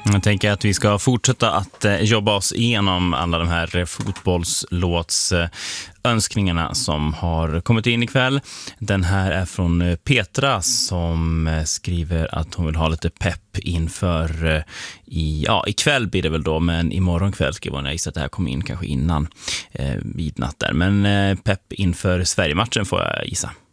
Jag tänker att vi ska fortsätta att jobba oss igenom alla de här fotbollslåtsönskningarna som har kommit in ikväll. Den här är från Petra som skriver att hon vill ha lite pepp inför ikväll blir det väl då, men imorgon kväll skriver hon. Jag gissar att det här kommer in kanske innan midnatt där. Men pepp inför Sverige-matchen får jag gissa.